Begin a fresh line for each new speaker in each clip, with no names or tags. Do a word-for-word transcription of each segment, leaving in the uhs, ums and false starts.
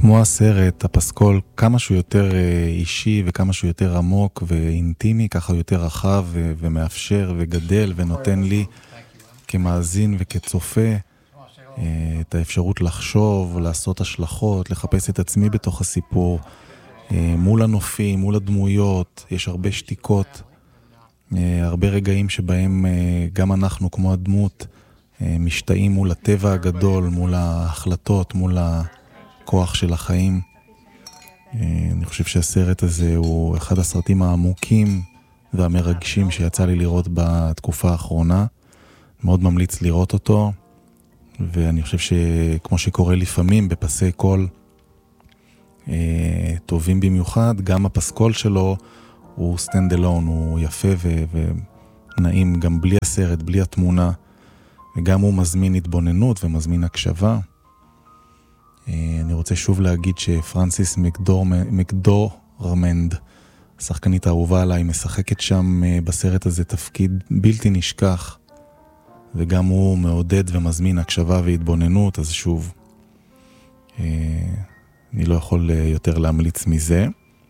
כמו הסרט, הפסקול, כמה שהוא יותר אישי וכמה שהוא יותר עמוק ואינטימי, ככה הוא יותר רחב ו- ומאפשר וגדל ונותן לי כמאזין וכצופה את האפשרות לחשוב, לעשות השלכות, לחפש את עצמי בתוך הסיפור, מול הנופים, מול הדמויות. יש הרבה שתיקות, הרבה רגעים שבהם גם אנחנו כמו הדמות משתאים מול הטבע הגדול, מול ההחלטות, מול הכוח של החיים. אני חושב שהסרט הזה הוא אחד הסרטים העמוקים והמרגשים שיצא לי לראות בתקופה האחרונה. מאוד ממליץ לראות אותו, ואני חושב שכמו שקורה לפעמים בפסי קול טובים במיוחד, גם הפסקול שלו הוא סטנד אלון, הוא יפה ו- ונעים גם בלי הסרט, בלי התמונה, וגם הוא מזמין התבוננות ומזמין הקשבה. אני רוצה שוב להגיד שפרנסיס מקדור, מקדורמנד, השחקנית האהובה עליי, משחקת שם בסרט הזה תפקיד בלתי נשכח, וגם הוא מעודד ומזמין הקשבה והתבוננות. אז שוב, אני לא יכול יותר להמליץ מזה.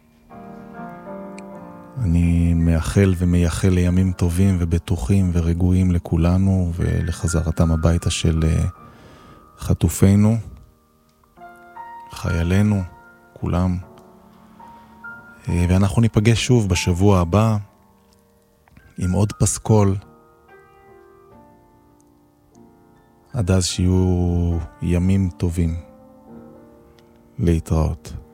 אני מאחל ומייחל לימים טובים ובטוחים ורגועים לכולנו, ולחזרתם הביתה של חטופינו, חיילינו, כולם. ואנחנו ניפגש שוב בשבוע הבא עם עוד פסקול. עד אז שיהיו ימים טובים. להתראות.